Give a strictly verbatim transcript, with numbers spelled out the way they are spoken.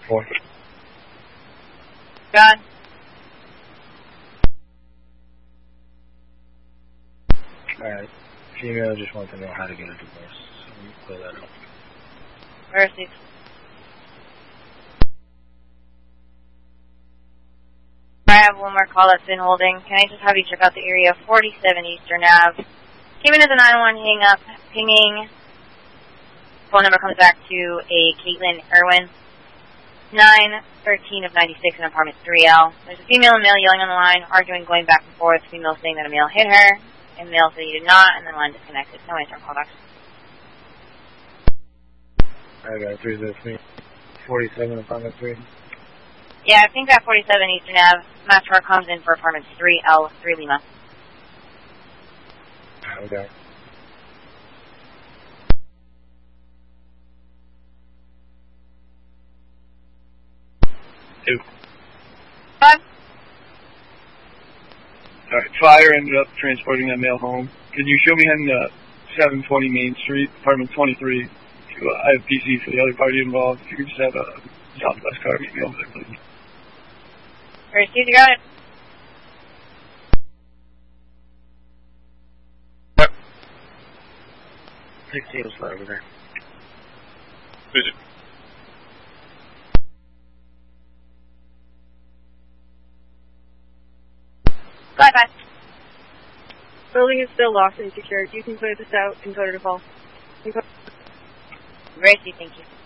Four. John. Alright. Female just wants to know how to get a divorce. So we clear that up. Mercy. I have one more call that's been holding. Can I just have you check out the area forty-seven Eastern Ave? Came in as a nine one hang up, pinging. Phone number comes back to a Caitlin Irwin. nine thirteen of ninety-six in apartment three L. There's a female and male yelling on the line, arguing, going back and forth. Female saying that a male hit her, and male said he did not, and then line disconnected. No answer on callbacks. I got three zero three. forty-seven apartment three. Yeah, I think that forty-seven Eastern Ave. Matchmark comes in for apartment three L, three Lima. Okay. Two. Five. Alright, fire ended up transporting that male home. Can you show me on uh, seven twenty Main Street, apartment twenty-three? Uh, I have P C for the other party involved. If you could just have a Southwest car meet me over there, please. Received, you got it. Yep. sixteen is over there. Visit. Bye bye. Building is still locked and secured. You can clear this out and go to the hall. Gracie, thank you.